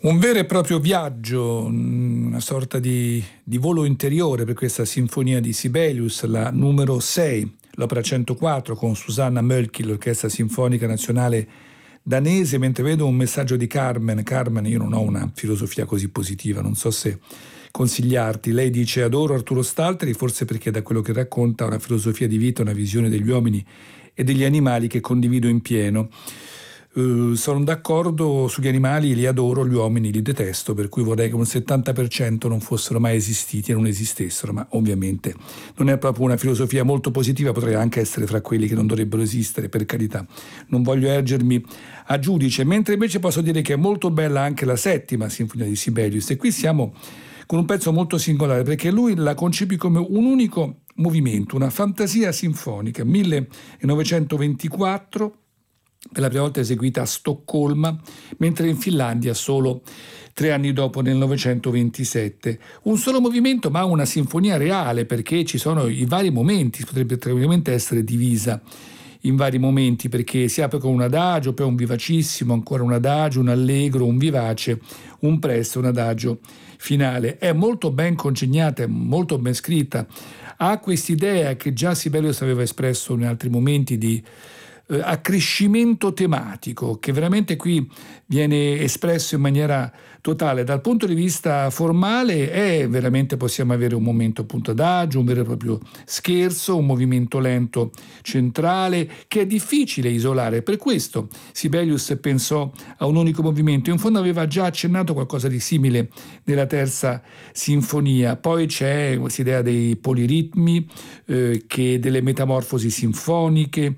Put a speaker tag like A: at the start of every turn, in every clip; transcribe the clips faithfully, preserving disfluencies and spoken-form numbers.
A: Un vero e proprio viaggio, una sorta di, di volo interiore per questa sinfonia di Sibelius, la numero sei, l'opera centoquattro con Susanna Mölkky, l'Orchestra Sinfonica Nazionale Danese. Mentre vedo un messaggio di Carmen, Carmen, io non ho una filosofia così positiva, non so se consigliarti. Lei dice: adoro Arturo Stalteri, forse perché da quello che racconta ha una filosofia di vita, una visione degli uomini e degli animali che condivido in pieno. Uh, sono d'accordo sugli animali, li adoro, gli uomini li detesto, per cui vorrei che un settanta per cento non fossero mai esistiti e non esistessero, ma ovviamente non è proprio una filosofia molto positiva, potrei anche essere fra quelli che non dovrebbero esistere, per carità, non voglio ergermi a giudice. Mentre invece posso dire che è molto bella anche la settima sinfonia di Sibelius, e qui siamo con un pezzo molto singolare perché lui la concepì come un unico movimento, una fantasia sinfonica, millenovecentoventiquattro, per la prima volta eseguita a Stoccolma, mentre in Finlandia solo tre anni dopo, nel novecentoventisette. Un solo movimento, ma una sinfonia reale, perché ci sono i vari momenti, potrebbe tranquillamente essere divisa in vari momenti, perché si apre con un adagio, poi un vivacissimo, ancora un adagio, un allegro, un vivace, un presto, un adagio finale. È molto ben congegnata, è molto ben scritta, ha quest'idea che già Sibelius aveva espresso in altri momenti di accrescimento tematico, che veramente qui viene espresso in maniera totale. Dal punto di vista formale è veramente, possiamo avere un momento appunto adagio, un vero e proprio scherzo, un movimento lento centrale che è difficile isolare. Per questo Sibelius pensò a un unico movimento. In fondo aveva già accennato qualcosa di simile nella terza sinfonia. Poi c'è questa idea dei poliritmi, eh, che delle metamorfosi sinfoniche.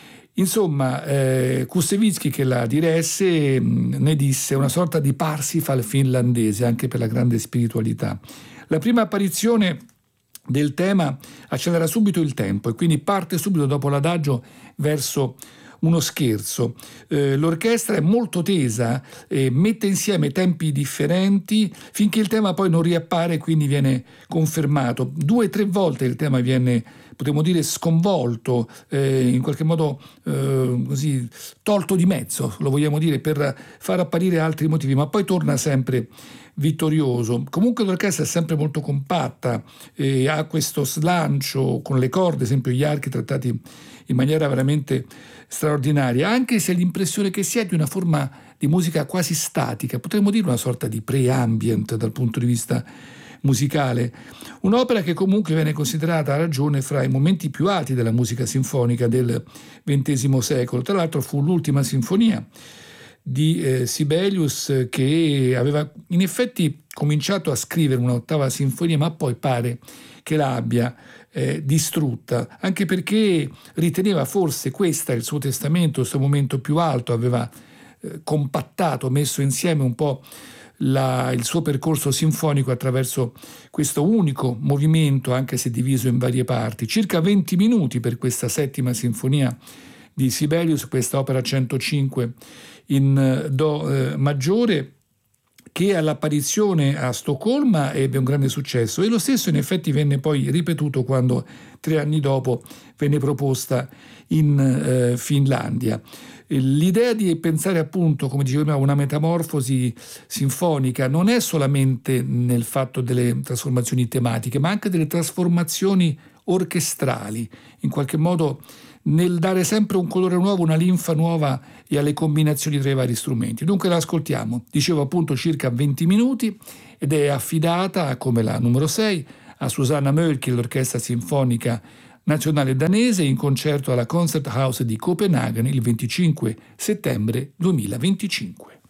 A: Insomma, eh, Kusevitsky, che la diresse, ne disse una sorta di Parsifal finlandese, anche per la grande spiritualità. La prima apparizione del tema accelera subito il tempo e quindi parte subito dopo l'adagio verso uno scherzo. Eh, l'orchestra è molto tesa, eh, mette insieme tempi differenti finché il tema poi non riappare e quindi viene confermato. Due o tre volte il tema viene, potremmo dire, sconvolto, eh, in qualche modo eh, così tolto di mezzo, lo vogliamo dire, per far apparire altri motivi, ma poi torna sempre vittorioso. Comunque l'orchestra è sempre molto compatta, eh, ha questo slancio con le corde, ad esempio gli archi trattati in maniera veramente straordinaria, anche se l'impressione che si ha è di una forma di musica quasi statica, potremmo dire una sorta di pre-ambient dal punto di vista musicale. Un'opera che comunque viene considerata, a ragione, fra i momenti più alti della musica sinfonica del ventesimo secolo. Tra l'altro fu l'ultima sinfonia di eh, Sibelius, che aveva in effetti cominciato a scrivere un'ottava sinfonia, ma poi pare che l'abbia eh, distrutta, anche perché riteneva forse questa il suo testamento, il suo momento più alto. Aveva eh, compattato, messo insieme un po' La, il suo percorso sinfonico attraverso questo unico movimento, anche se diviso in varie parti. Circa venti minuti per questa settima sinfonia di Sibelius, questa opera centocinque in do eh, maggiore, che all'apparizione a Stoccolma ebbe un grande successo, e lo stesso in effetti venne poi ripetuto quando tre anni dopo venne proposta in eh, Finlandia. L'idea di pensare, appunto, come dicevo prima, una metamorfosi sinfonica non è solamente nel fatto delle trasformazioni tematiche, ma anche delle trasformazioni orchestrali, in qualche modo nel dare sempre un colore nuovo, una linfa nuova e alle combinazioni tra i vari strumenti. Dunque l'ascoltiamo, dicevo appunto circa venti minuti, ed è affidata, come la numero sei, a Susanna Mölkky, l'Orchestra Sinfonica Nazionale Danese, in concerto alla Concerthouse di Copenaghen il venticinque settembre duemilaventicinque.